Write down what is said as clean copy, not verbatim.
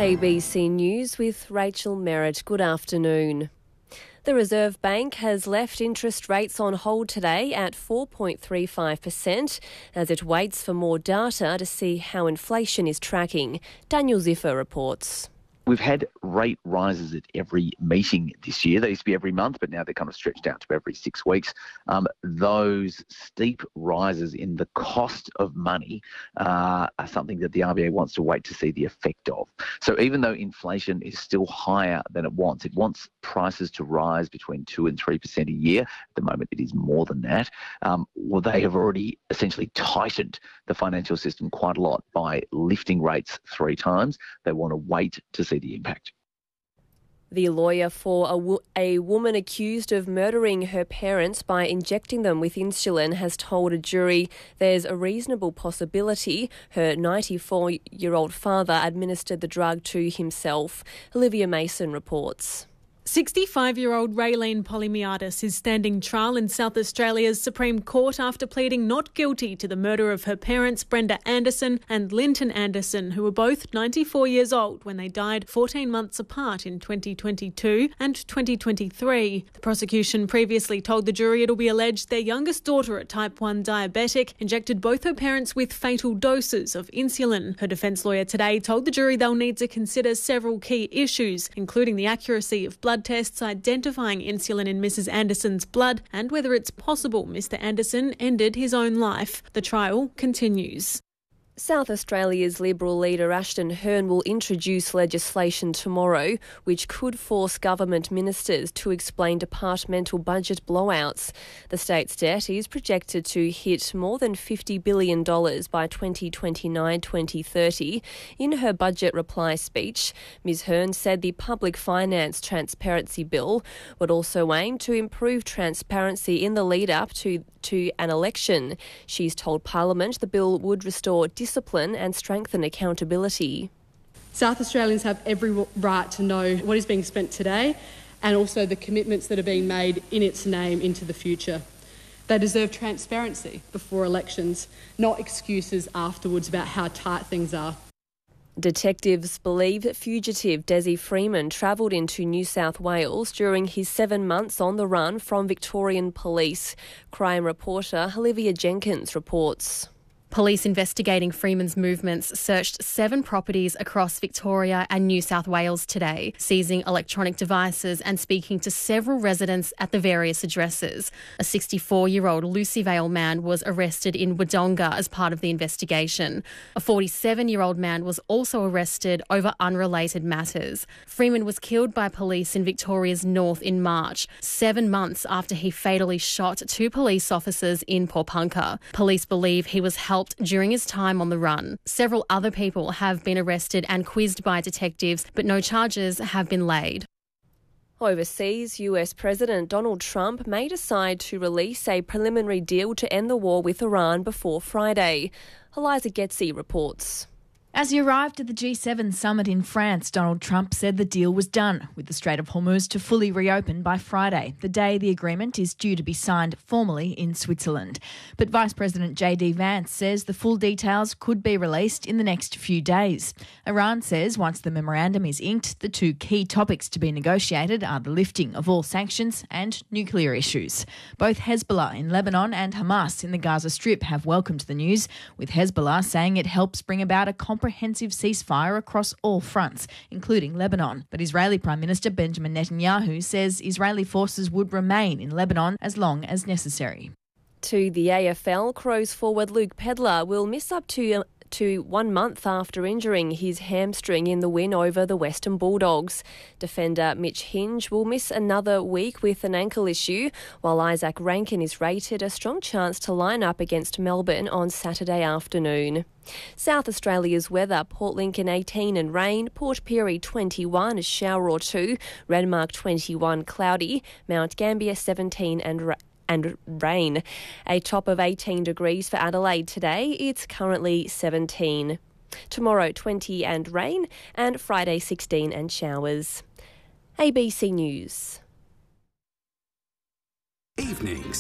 ABC News with Rachel Merritt. Good afternoon. The Reserve Bank has left interest rates on hold today at 4.35% as it waits for more data to see how inflation is tracking. Daniel Ziffer reports. We've had rate rises at every meeting this year. They used to be every month, but now they're kind of stretched out to every 6 weeks. Those steep rises in the cost of money are something that the RBA wants to wait to see the effect of. So even though inflation is still higher than it wants prices to rise between 2 and 3% a year. At the moment, it is more than that. They have already essentially tightened the financial system quite a lot by lifting rates 3 times. They want to wait to see the impact. The lawyer for a woman accused of murdering her parents by injecting them with insulin has told a jury there's a reasonable possibility her 94-year-old father administered the drug to himself. Olivia Mason reports. 65-year-old Raylene Polymiadis is standing trial in South Australia's Supreme Court after pleading not guilty to the murder of her parents, Brenda Anderson and Linton Anderson, who were both 94 years old when they died 14 months apart in 2022 and 2023. The prosecution previously told the jury it'll be alleged their youngest daughter, a type 1 diabetic, injected both her parents with fatal doses of insulin. Her defence lawyer today told the jury they'll need to consider several key issues, including the accuracy of blood tests identifying insulin in Mrs. Anderson's blood and whether it's possible Mr. Anderson ended his own life. The trial continues. South Australia's Liberal leader Ashton Hearn will introduce legislation tomorrow which could force government ministers to explain departmental budget blowouts. The state's debt is projected to hit more than $50 billion by 2029-2030. In her budget reply speech, Ms Hearn said the Public Finance Transparency Bill would also aim to improve transparency in the lead-up to an election. She's told Parliament the bill would restore discipline and strengthen accountability. South Australians have every right to know what is being spent today and also the commitments that are being made in its name into the future. They deserve transparency before elections, not excuses afterwards about how tight things are. Detectives believe fugitive Desi Freeman travelled into New South Wales during his 7 months on the run from Victorian police. Crime reporter Olivia Jenkins reports. Police investigating Freeman's movements searched 7 properties across Victoria and New South Wales today, seizing electronic devices and speaking to several residents at the various addresses. A 64-year-old Lucy Vale man was arrested in Wodonga as part of the investigation. A 47-year-old man was also arrested over unrelated matters. Freeman was killed by police in Victoria's north in March, 7 months after he fatally shot 2 police officers in Porepunkah. Police believe he was helped during his time on the run. Several other people have been arrested and quizzed by detectives, but no charges have been laid. Overseas, US President Donald Trump may decide to release a preliminary deal to end the war with Iran before Friday. Eliza Getzi reports. As he arrived at the G7 summit in France, Donald Trump said the deal was done, with the Strait of Hormuz to fully reopen by Friday, the day the agreement is due to be signed formally in Switzerland. But Vice President J.D. Vance says the full details could be released in the next few days. Iran says once the memorandum is inked, the 2 key topics to be negotiated are the lifting of all sanctions and nuclear issues. Both Hezbollah in Lebanon and Hamas in the Gaza Strip have welcomed the news, with Hezbollah saying it helps bring about a comprehensive ceasefire across all fronts, including Lebanon. But Israeli Prime Minister Benjamin Netanyahu says Israeli forces would remain in Lebanon as long as necessary. To the AFL, Crows forward Luke Pedlar will miss up to 1 month after injuring his hamstring in the win over the Western Bulldogs. Defender Mitch Hinge will miss another week with an ankle issue, while Isaac Rankin is rated a strong chance to line up against Melbourne on Saturday afternoon. South Australia's weather: Port Lincoln 18 and rain, Port Pirie 21, a shower or 2, Renmark 21, cloudy, Mount Gambier 17 and rain. A top of 18 degrees for Adelaide today. It's currently 17. Tomorrow 20 and rain, and Friday 16 and showers. ABC News. Evenings.